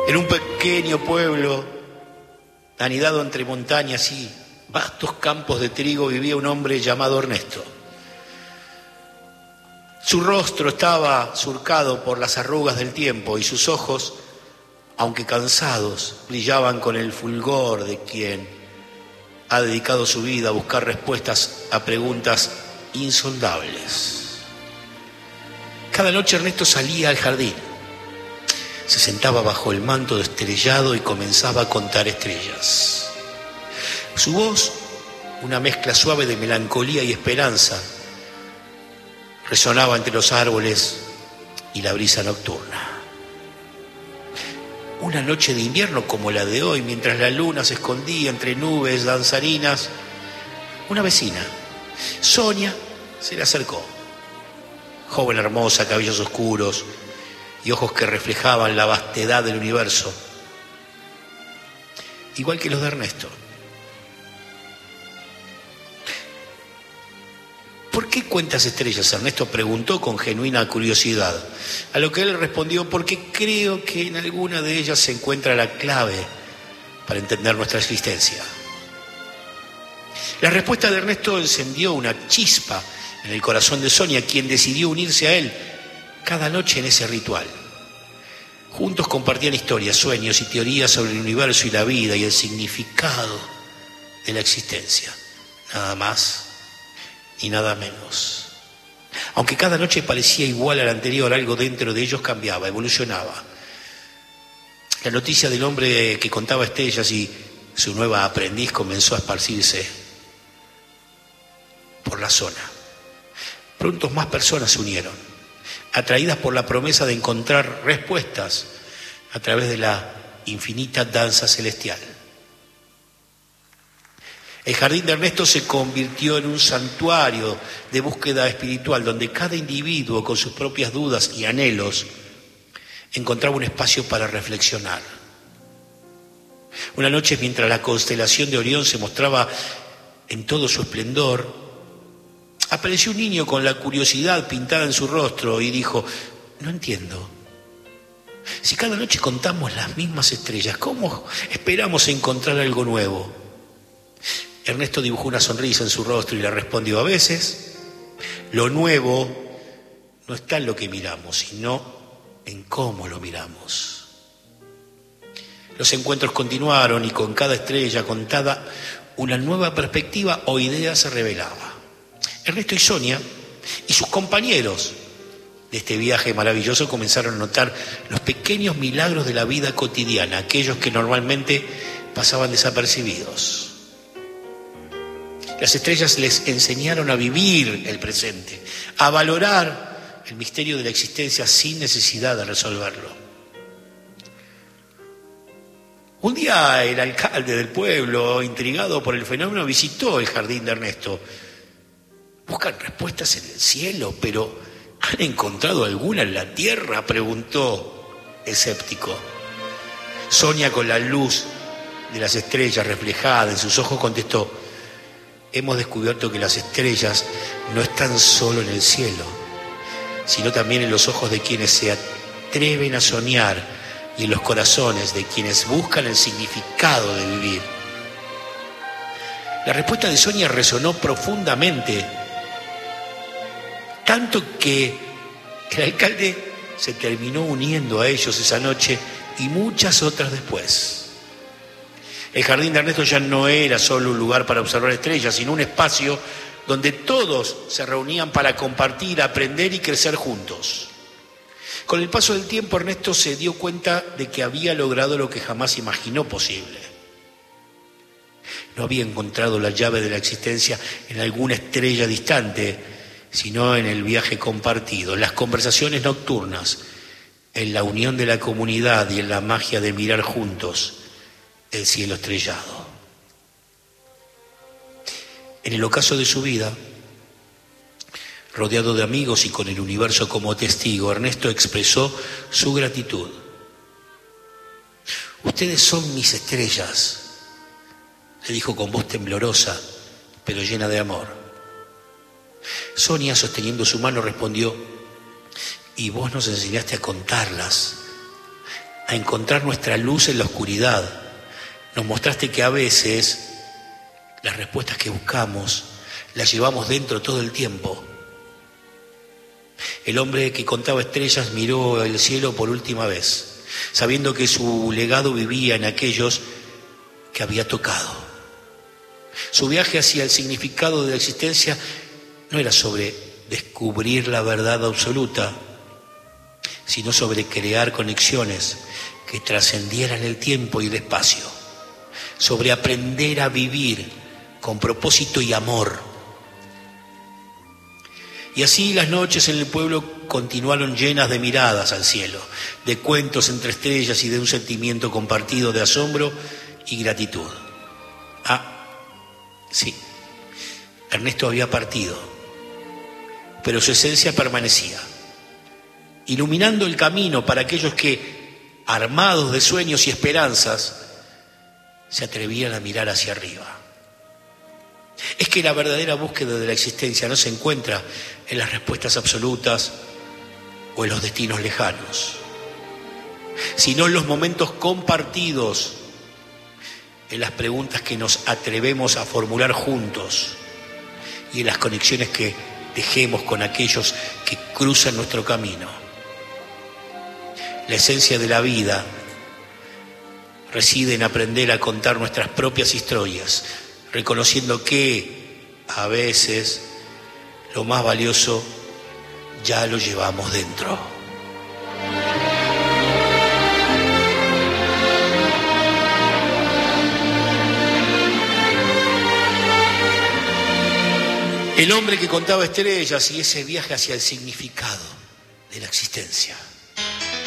En un pequeño pueblo, anidado entre montañas y vastos campos de trigo, vivía un hombre llamado Ernesto. Su rostro estaba surcado por las arrugas del tiempo y sus ojos, aunque cansados, brillaban con el fulgor de quien ha dedicado su vida a buscar respuestas a preguntas insondables. Cada noche Ernesto salía al jardín, se sentaba bajo el manto estrellado y comenzaba a contar estrellas. Su voz, una mezcla suave de melancolía y esperanza, resonaba entre los árboles y la brisa nocturna. Una noche de invierno como la de hoy, mientras la luna se escondía entre nubes danzarinas, una vecina, Sonia, se le acercó. Joven hermosa, cabellos oscuros y ojos que reflejaban la vastedad del universo, igual que los de Ernesto. ¿Por qué cuentas estrellas?, Ernesto preguntó con genuina curiosidad, a lo que él respondió: porque creo que en alguna de ellas se encuentra la clave para entender nuestra existencia. La respuesta de Ernesto encendió una chispa en el corazón de Sonia, quien decidió unirse a él cada noche en ese ritual. Juntos compartían historias, sueños y teorías sobre el universo y la vida y el significado de la existencia. Nada más y nada menos. Aunque cada noche parecía igual a la anterior, algo dentro de ellos cambiaba, evolucionaba. La noticia del hombre que contaba estrellas y su nueva aprendiz comenzó a esparcirse por la zona. Pronto más personas se unieron, atraídas por la promesa de encontrar respuestas a través de la infinita danza celestial. El jardín de Ernesto se convirtió en un santuario de búsqueda espiritual, donde cada individuo, con sus propias dudas y anhelos, encontraba un espacio para reflexionar. Una noche, mientras la constelación de Orión se mostraba en todo su esplendor, apareció un niño con la curiosidad pintada en su rostro y dijo: no entiendo. Si cada noche contamos las mismas estrellas, ¿cómo esperamos encontrar algo nuevo? Ernesto dibujó una sonrisa en su rostro y le respondió: a veces lo nuevo no está en lo que miramos, sino en cómo lo miramos. Los encuentros continuaron y con cada estrella contada una nueva perspectiva o idea se revelaba. Ernesto y Sonia y sus compañeros de este viaje maravilloso comenzaron a notar los pequeños milagros de la vida cotidiana, aquellos que normalmente pasaban desapercibidos. Las estrellas les enseñaron a vivir el presente, a valorar el misterio de la existencia sin necesidad de resolverlo. Un día el alcalde del pueblo, intrigado por el fenómeno, visitó el jardín de Ernesto. ¿Buscan respuestas en el cielo, pero han encontrado alguna en la tierra?, preguntó escéptico. Sonia, con la luz de las estrellas reflejada en sus ojos, contestó: hemos descubierto que las estrellas no están solo en el cielo, sino también en los ojos de quienes se atreven a soñar y en los corazones de quienes buscan el significado de vivir. La respuesta de Sonia resonó profundamente, tanto que el alcalde se terminó uniendo a ellos esa noche y muchas otras después. El jardín de Ernesto ya no era solo un lugar para observar estrellas, sino un espacio donde todos se reunían para compartir, aprender y crecer juntos. Con el paso del tiempo, Ernesto se dio cuenta de que había logrado lo que jamás imaginó posible. No había encontrado la llave de la existencia en alguna estrella distante, sino en el viaje compartido, en las conversaciones nocturnas, en la unión de la comunidad y en la magia de mirar juntos el cielo estrellado. En el ocaso de su vida, rodeado de amigos y con el universo como testigo, Ernesto expresó su gratitud. Ustedes son mis estrellas, le dijo con voz temblorosa, pero llena de amor. Sonia, sosteniendo su mano, respondió: y vos nos enseñaste a contarlas, a encontrar nuestra luz en la oscuridad. Nos mostraste que a veces las respuestas que buscamos las llevamos dentro todo el tiempo. El hombre que contaba estrellas miró el cielo por última vez, sabiendo que su legado vivía en aquellos que había tocado. Su viaje hacia el significado de la existencia no era sobre descubrir la verdad absoluta, sino sobre crear conexiones que trascendieran el tiempo y el espacio, sobre aprender a vivir con propósito y amor. Y así las noches en el pueblo continuaron llenas de miradas al cielo, de cuentos entre estrellas y de un sentimiento compartido de asombro y gratitud. Sí, Ernesto había partido, pero su esencia permanecía, iluminando el camino para aquellos que, armados de sueños y esperanzas, se atrevían a mirar hacia arriba. Es que la verdadera búsqueda de la existencia no se encuentra en las respuestas absolutas o en los destinos lejanos, sino en los momentos compartidos, en las preguntas que nos atrevemos a formular juntos y en las conexiones que tejemos con aquellos que cruzan nuestro camino. La esencia de la vida reside en aprender a contar nuestras propias historias, reconociendo que, a veces, lo más valioso ya lo llevamos dentro. El hombre que contaba estrellas y ese viaje hacia el significado de la existencia.